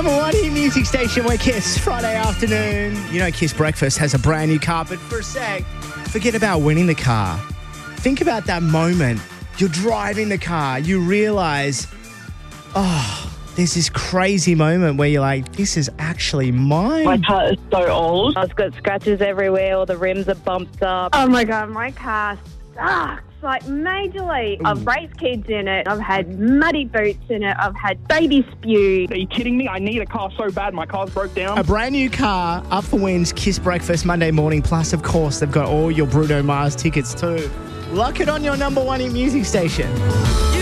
Number one hit music station where Kiss Friday afternoon. You know, Kiss Breakfast has a brand new car, but for a sec, forget about winning the car. Think about that moment. You're driving the car. You realise, there's this crazy moment where you're like, this is actually mine. My car is so old. It's got scratches everywhere, all the rims are bumped up. Oh my God, my car sucks, like majorly. I've raised kids in it. I've had muddy boots in it. I've had baby spew. Are you kidding me? I need a car so bad. My car's broke down. A brand new car up for wins, Kiss Breakfast Monday morning. Plus, of course, they've got all your Bruno Mars tickets too. Lock it on your number one hit music station.